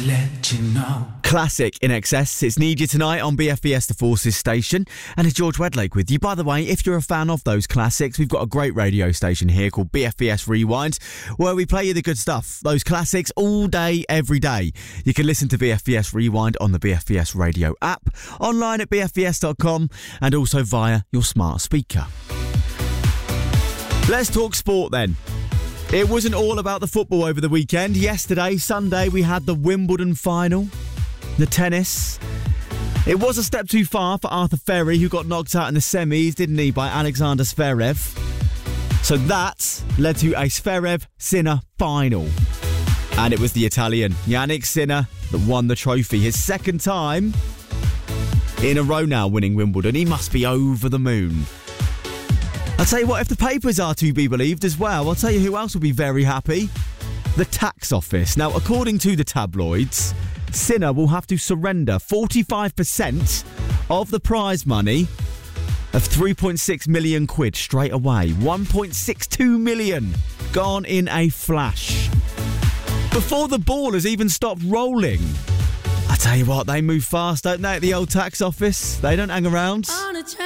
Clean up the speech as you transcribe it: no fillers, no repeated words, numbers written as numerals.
Just let you know. Classic in excess. It's Need You Tonight on BFBS The Forces station. And it's George Wedlake with you. By the way, if you're a fan of those classics, we've got a great radio station here called BFBS Rewind, where we play you the good stuff. Those classics all day, every day. You can listen to BFBS Rewind on the BFBS radio app, online at bfbs.com, and also via your smart speaker. Let's talk sport then. It wasn't all about the football over the weekend. Yesterday, Sunday, we had the Wimbledon final, the tennis. It was a step too far for Arthur Ferry, who got knocked out in the semis, didn't he, by Alexander Zverev. So that led to a Zverev-Sinner final. And it was the Italian, Jannik Sinner, that won the trophy. His second time in a row now winning Wimbledon. He must be over the moon. I'll tell you what, if the papers are to be believed as well, I'll tell you who else will be very happy. The tax office. Now, according to the tabloids, Sinner will have to surrender 45% of the prize money of 3.6 million quid straight away. 1.62 million gone in a flash. Before the ball has even stopped rolling. I tell you what, they move fast, don't they, at the old tax office? They don't hang around.